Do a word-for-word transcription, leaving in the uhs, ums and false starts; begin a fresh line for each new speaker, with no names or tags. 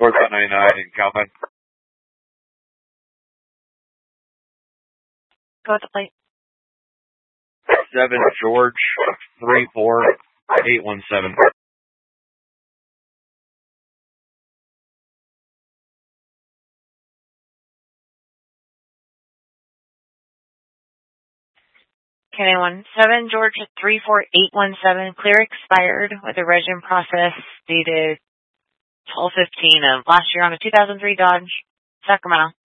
Northbound ninety-nine in Calvin.
Go with the plate.
seven George three four eight one seven.
K one seven George three four eight one seven, clear expired with a reg in process dated twelve fifteen of last year on a two thousand three Dodge, Sacramento.